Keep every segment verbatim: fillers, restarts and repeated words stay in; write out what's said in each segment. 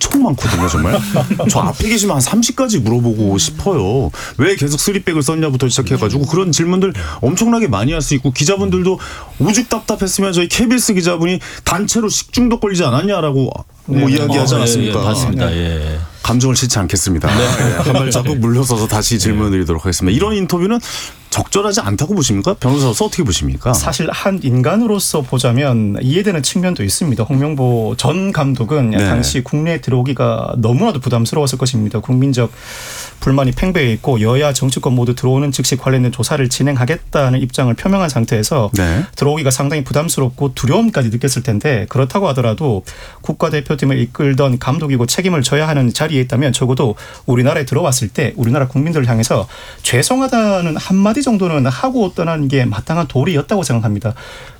엄청 많거든요, 정말. 저 앞에 계시면 한 삼십까지 물어보고 싶어요. 왜 계속 쓰리백을 썼냐부터 시작해가지고 그런 질문들 엄청나게 많이 할 수 있고 기자분들도 오죽 답답했으면 저희 케이비에스 기자분이 단체로 식중독 걸리지 않았냐라고 네. 뭐 이야기하지 않았습니까? 어, 예, 예, 맞습니다. 예. 감정을 싫지 않겠습니다. 네. 한 발자국 물러서서 다시 질문을 드리도록 하겠습니다. 이런 인터뷰는 적절하지 않다고 보십니까? 변호사로서 어떻게 보십니까? 사실 한 인간으로서 보자면 이해되는 측면도 있습니다. 홍명보 전 감독은 네. 당시 국내에 들어오기가 너무나도 부담스러웠을 것입니다. 국민적 불만이 팽배해 있고 여야 정치권 모두 들어오는 즉시 관련된 조사를 진행하겠다는 입장을 표명한 상태에서 네. 들어오기가 상당히 부담스럽고 두려움까지 느꼈을 텐데 그렇다고 하더라도 국가대표팀을 이끌던 감독이고 책임을 져야 하는 자리에 있다면 적어도 우리나라에 들어왔을 때 우리나라 국민들을 향해서 죄송하다는 한마디 정도는 하고 떠나는 게 마땅한 도리였다고 생각합니다.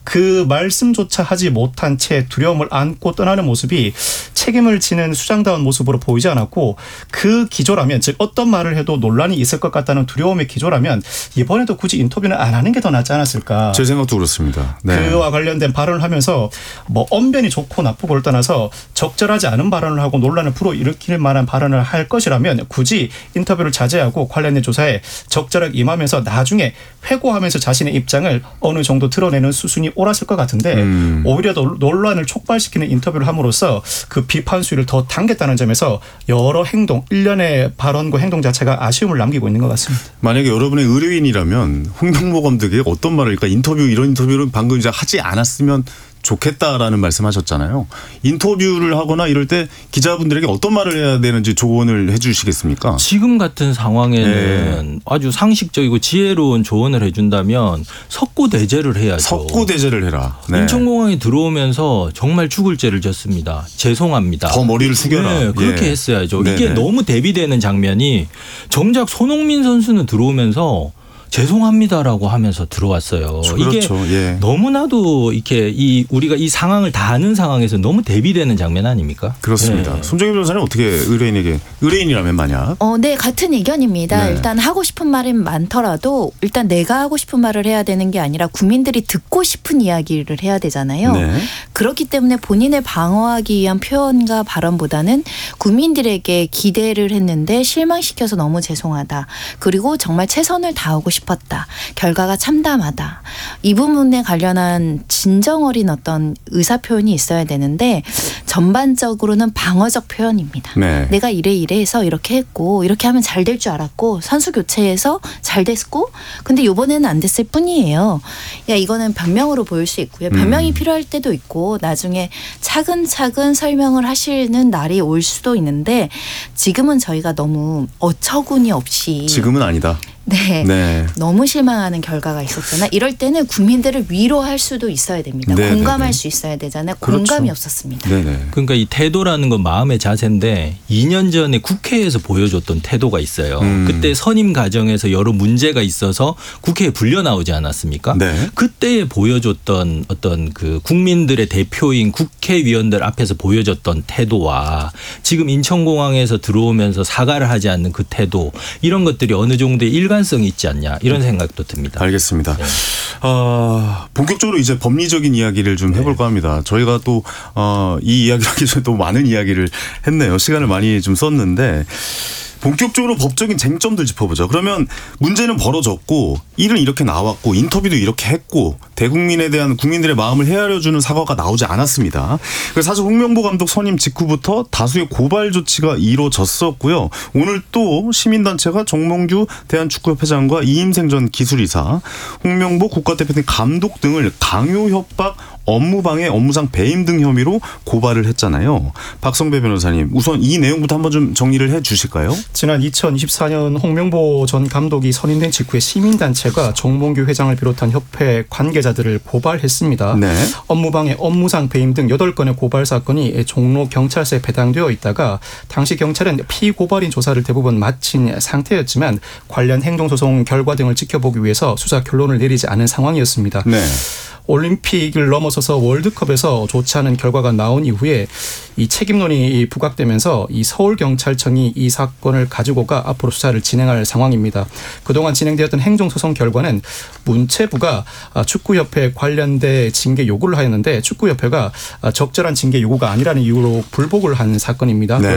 그 말씀조차 하지 못한 채 두려움을 안고 떠나는 모습이 책임을 지는 수장다운 모습으로 보이지 않았고 그 기조라면 즉 어떤 말을 해도 논란이 있을 것 같다는 두려움의 기조라면 이번에도 굳이 인터뷰는 안 하는 게 더 낫지 않았을까. 제 생각도 그렇습니다. 네. 그와 관련된 발언을 하면서 뭐 언변이 좋고 나쁘고를 떠나서 적절하지 않은 발언을 하고 논란을 불어일으킬 만한 발언을 할 것이라면 굳이 인터뷰를 자제하고 관련된 조사에 적절하게 임하면서 나중에 회고하면서 자신의 입장을 어느 정도 드러내는 수순이 옳았을 것 같은데 음. 오히려 논란을 촉발시키는 인터뷰를 함으로써 그 비판 수위를 더 당겼다는 점에서 여러 행동, 일련의 발언과 행동 자체가 아쉬움을 남기고 있는 것 같습니다. 만약에 여러분의 의뢰인이라면 홍명보 감독이 어떤 말을 그러니까 인터뷰 이런 인터뷰를 방금 이제 하지 않았으면 좋겠다라는 말씀하셨잖아요. 인터뷰를 하거나 이럴 때 기자분들에게 어떤 말을 해야 되는지 조언을 해 주시겠습니까? 지금 같은 상황에는 네. 아주 상식적이고 지혜로운 조언을 해준다면 석고대죄를 해야죠. 석고대죄를 해라. 네. 인천공항에 들어오면서 정말 죽을 죄를 졌습니다. 죄송합니다. 더 머리를 숙여라. 네, 그렇게 예. 했어야죠. 네네. 이게 너무 대비되는 장면이 정작 손흥민 선수는 들어오면서 죄송합니다라고 하면서 들어왔어요. 그렇죠. 이게 예. 너무나도 이렇게 이 우리가 이 상황을 다 아는 상황에서 너무 대비되는 장면 아닙니까? 그렇습니다. 네. 손정희 변호사는 어떻게 의뢰인에게 의뢰인이라면 만약? 어, 네 같은 의견입니다. 네. 일단 하고 싶은 말이 많더라도 일단 내가 하고 싶은 말을 해야 되는 게 아니라 국민들이 듣고 싶은 이야기를 해야 되잖아요. 네. 그렇기 때문에 본인을 방어하기 위한 표현과 발언보다는 국민들에게 기대를 했는데 실망시켜서 너무 죄송하다. 그리고 정말 최선을 다하고 싶었다. 결과가 참담하다. 이 부분에 관련한 진정 어린 어떤 의사 표현이 있어야 되는데 전반적으로는 방어적 표현입니다. 네. 내가 이래 이래 해서 이렇게 했고 이렇게 하면 잘 될 줄 알았고 선수 교체해서 잘 됐고 근데 이번에는 안 됐을 뿐이에요. 야 이거는 변명으로 보일 수 있고요. 변명이 음. 필요할 때도 있고 나중에 차근차근 설명을 하시는 날이 올 수도 있는데 지금은 저희가 너무 어처구니 없이 지금은 아니다. 네. 네. 너무 실망하는 결과가 있었잖아. 이럴 때는 국민들을 위로할 수도 있어야 됩니다. 네네네. 공감할 수 있어야 되잖아요. 그렇죠. 공감이 없었습니다. 네네. 그러니까 이 태도라는 건 마음의 자세인데 이 년 전에 국회에서 보여줬던 태도가 있어요. 음. 그때 선임 과정에서 여러 문제가 있어서 국회에 불려 나오지 않았습니까? 네. 그때 보여줬던 어떤 그 국민들의 대표인 국회의원들 앞에서 보여줬던 태도와 지금 인천공항에서 들어오면서 사과를 하지 않는 그 태도 이런 것들이 어느 정도의 일관 성이 있지 않냐 이런 생각도 듭니다. 알겠습니다. 네. 어, 본격적으로 이제 법리적인 이야기를 좀 해볼까 합니다. 저희가 또 어, 이 이야기 하기 전에 또 많은 이야기를 했네요. 시간을 많이 좀 썼는데 본격적으로 법적인 쟁점들 짚어보죠. 그러면 문제는 벌어졌고 일은 이렇게 나왔고 인터뷰도 이렇게 했고 대국민에 대한 국민들의 마음을 헤아려주는 사과가 나오지 않았습니다. 그래서 사실 홍명보 감독 선임 직후부터 다수의 고발 조치가 이루어졌었고요. 오늘 또 시민단체가 정몽규 대한축구협회장과 이임생 전 기술이사, 홍명보 국가대표팀 감독 등을 강요 협박, 업무방해, 업무상 배임 등 혐의로 고발을 했잖아요. 박성배 변호사님, 우선 이 내용부터 한번 좀 정리를 해 주실까요? 지난 이천이십사 년 홍명보 전 감독이 선임된 직후에 시민단체가 정몽규 회장을 비롯한 협회 관계자들을 고발했습니다. 네. 업무방해, 업무상 배임 등 여덟 건의 고발 사건이 종로 경찰서에 배당되어 있다가 당시 경찰은 피고발인 조사를 대부분 마친 상태였지만 관련 행정소송 결과 등을 지켜보기 위해서 수사 결론을 내리지 않은 상황이었습니다. 네. 올림픽을 넘어서서 월드컵에서 좋지 않은 결과가 나온 이후에 이 책임론이 부각되면서 이 서울경찰청이 이 사건을 가지고가 앞으로 수사를 진행할 상황입니다. 그동안 진행되었던 행정소송 결과는 문체부가 축구협회 관련된 징계 요구를 하였는데 축구협회가 적절한 징계 요구가 아니라는 이유로 불복을 한 사건입니다. 네.